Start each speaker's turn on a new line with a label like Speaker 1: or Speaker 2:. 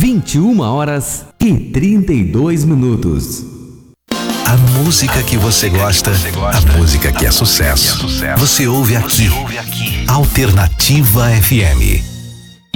Speaker 1: 21h32.
Speaker 2: A música que você gosta, a música que é sucesso. Você ouve aqui. Alternativa FM.